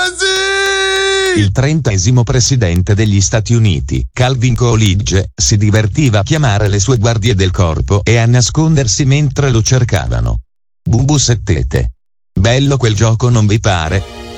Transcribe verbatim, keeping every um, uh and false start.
sì! Il trentesimo presidente degli Stati Uniti, Calvin Coolidge, si divertiva a chiamare le sue guardie del corpo e a nascondersi mentre lo cercavano. Bubu settete. Bello quel gioco, non vi pare?